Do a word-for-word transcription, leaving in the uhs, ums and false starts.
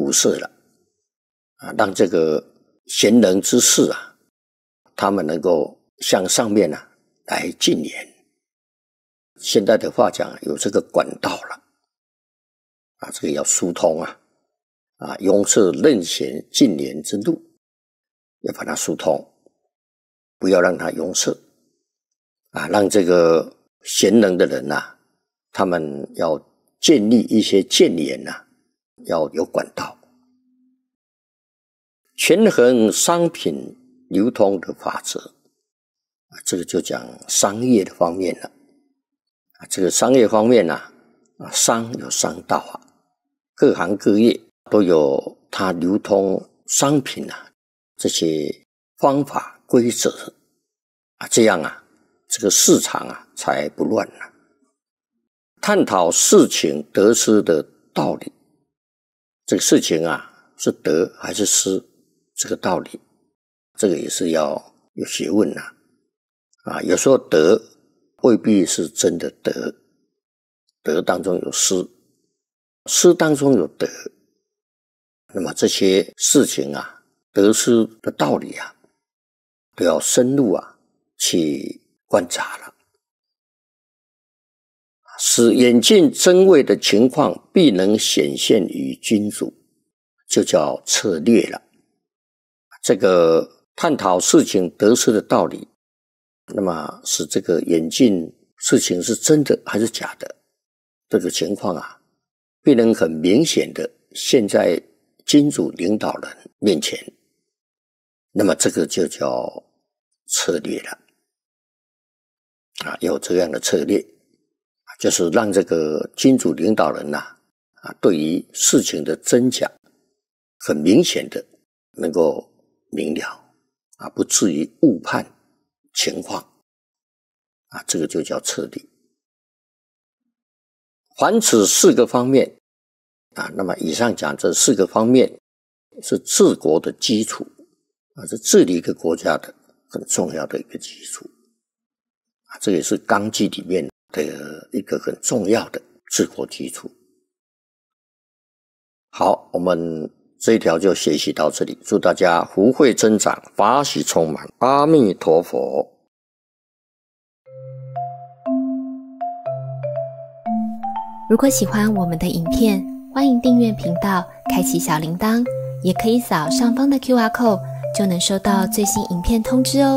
物色了啊，让这个贤能之士啊，他们能够向上面啊来进言。现在的话讲，有这个管道了啊，这个要疏通啊，啊，拥塞任贤进言之路，要把它疏通，不要让它拥塞啊，让这个贤能的人呐、啊，他们要建立一些谏言呐、啊，要有管道，权衡商品流通的法则啊，这个就讲商业的方面了啊，这个商业方面呐、啊，啊，商有商道啊，各行各业都有它流通商品啊这些方法规则啊，这样啊，这个市场啊才不乱啊。探讨事情得失的道理，这个事情啊是得还是失，这个道理，这个也是要有学问啊。啊，有时候得未必是真的得，得当中有失，失当中有得。那么这些事情啊，得失的道理啊，都要深入啊去观察了，使眼见真伪的情况必能显现于君主，就叫策略了。这个探讨事情得失的道理，那么使这个眼见事情是真的还是假的，这个情况啊，必能很明显的现在君主领导人面前，那么这个就叫策略了啊，有这样的策略，就是让这个君主领导人呐、啊，啊，对于事情的真假很明显的能够明了啊，不至于误判情况啊，这个就叫策略。凡此四个方面啊，那么以上讲这四个方面是治国的基础啊，是治理一个国家的很重要的一个基础啊，这也是纲纪里面的一个很重要的治国基础。好，我们这一条就学习到这里，祝大家福慧增长，法喜充满，阿弥陀佛。 如果喜欢我们的影片，欢迎订阅频道，开启小铃铛，也可以扫上方的 Q R code， 就能收到最新影片通知哦。